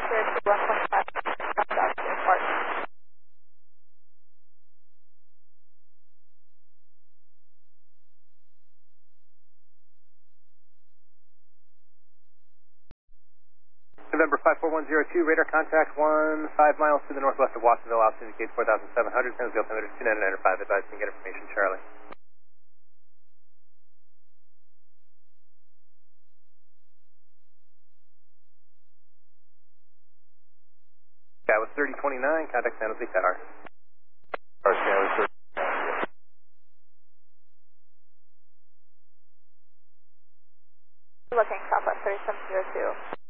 1.5, contact airport. November 54102, radar contact 5 miles to the northwest of Watsonville, altitude indicates 4,700, sends the altimeter 2995, advise and get information, Charlie. That was 3029, contact San Jose Tower. Looking southwest 3702.